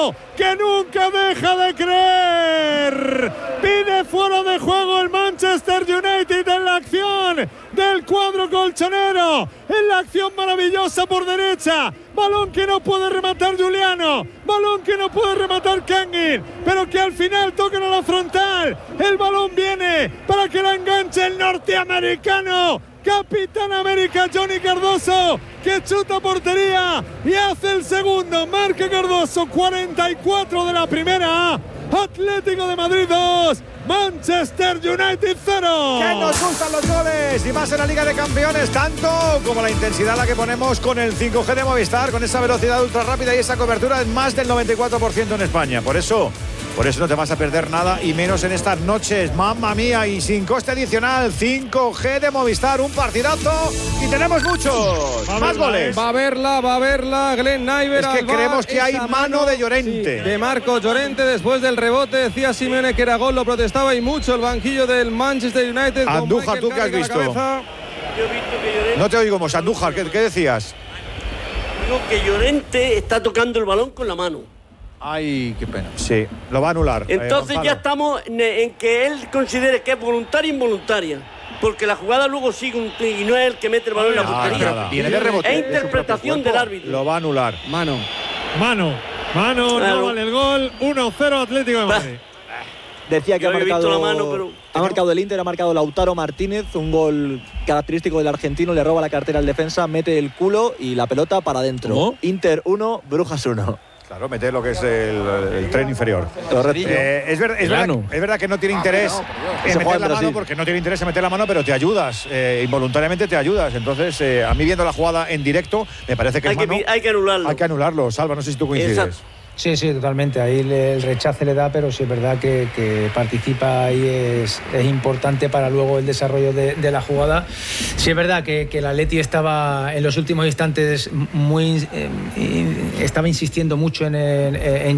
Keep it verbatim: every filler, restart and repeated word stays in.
Cardoso, que nunca deja de creer. Pide fuera de juego el Manchester United en la acción del cuadro colchonero, en la acción maravillosa por derecha. Balón que no puede rematar Giuliano, balón que no puede rematar Kangin, pero que al final tocan a la frontal. El balón viene para que la enganche el norteamericano, Capitán América Johnny Cardoso, que chuta portería y hace el segundo. Marca Cardoso, cuarenta y cuatro de la primera. Atlético de Madrid dos, Manchester United cero. Que nos gustan los goles y más en la Liga de Campeones, tanto como la intensidad a la que ponemos con el cinco G de Movistar, con esa velocidad ultra rápida y esa cobertura en más del noventa y cuatro por ciento en España. Por eso, por eso no te vas a perder nada, y menos en estas noches. Mamma mía, y sin coste adicional, cinco G de Movistar, un partidazo y tenemos muchos más goles. Va a verla, va a verla Glenn Naiber. Es que creemos que hay mano de Llorente. Sí, de Marco Llorente después del rebote. Decía Simeone que era gol, lo protestaba y mucho el banquillo del Manchester United. Andújar, ¿tú qué has visto? Yo he visto que Llorente... No te oímos, Andújar, ¿qué, qué decías? Digo que Llorente está tocando el balón con la mano. Ay, qué pena. Sí, lo va a anular. Entonces eh, ya estamos en, en que él considere que es voluntaria e involuntaria. Porque la jugada luego sigue un, y no es el que mete el balón en la portería. Viene de rebote. Es interpretación del árbitro. Lo va a anular. Mano. Mano. Mano, Claro. no vale el gol. uno cero Atlético de Madrid. Decía que Yo ha había marcado, visto la mano, pero... ha marcado el Inter, ha marcado Lautaro Martínez, un gol característico del argentino, le roba la cartera al defensa, mete el culo y la pelota para adentro. ¿Cómo? Inter uno, Brujas uno. Claro, mete lo que es el, el tren inferior. Correcto. Eh, es, ver, es, verdad, es verdad que no tiene interés en Ese juega meter en la mano, Brasil. porque no tiene interés en meter la mano, pero te ayudas, eh, involuntariamente te ayudas. Entonces, eh, a mí viendo la jugada en directo, me parece que Hay es que, mano. hay que anularlo. Hay que anularlo, Salva, no sé si tú coincides. Exacto. Sí, sí, totalmente. Ahí le- el rechace le da, pero sí es verdad que, que participa y es, es importante para luego el desarrollo de, de la jugada. Sí es verdad que, que el Atleti estaba en los últimos instantes muy eh, estaba insistiendo mucho en, en, en